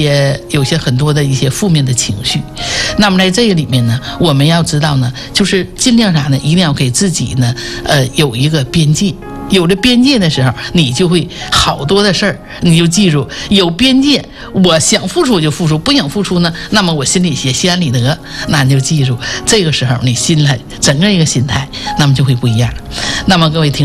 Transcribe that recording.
些很多的一些负面的情绪。那么在这个里面呢，我们要知道呢，就是尽量啥呢，一定要给自己呢，有一个边界。有了边界的时候，你就会好多的事儿，你就记住有边界。我想付出就付出，不想付出呢，那么我心里也心安理得。那你就记住，这个时候你整个一个心态，那么就会不一样。那么各位听。